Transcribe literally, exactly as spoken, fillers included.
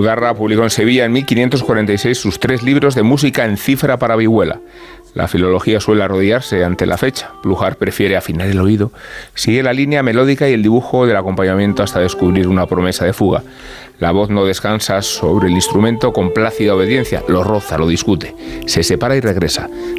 Udgarra publicó en Sevilla en mil quinientos cuarenta y seis sus tres libros de música en cifra para vihuela. La filología suele arrodillarse ante la fecha. Pluhar prefiere afinar el oído, sigue la línea melódica y el dibujo del acompañamiento hasta descubrir una promesa de fuga. La voz no descansa sobre el instrumento con plácida obediencia, lo roza, lo discute, se separa y regresa.